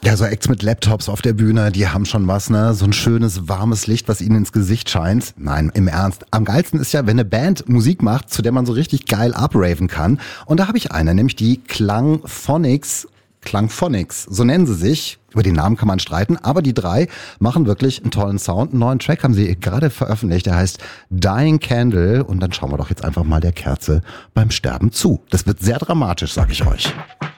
Ja, so Acts mit Laptops auf der Bühne, die haben schon was, ne? So ein schönes, warmes Licht, was ihnen ins Gesicht scheint. Nein, im Ernst. Am geilsten ist ja, wenn eine Band Musik macht, zu der man so richtig geil upraven kann. Und da habe ich eine, nämlich die Klangphonics, so nennen sie sich. Über den Namen kann man streiten, aber die drei machen wirklich einen tollen Sound. Einen neuen Track haben sie gerade veröffentlicht, der heißt Dying Candle. Und dann schauen wir doch jetzt einfach mal der Kerze beim Sterben zu. Das wird sehr dramatisch, sag ich euch.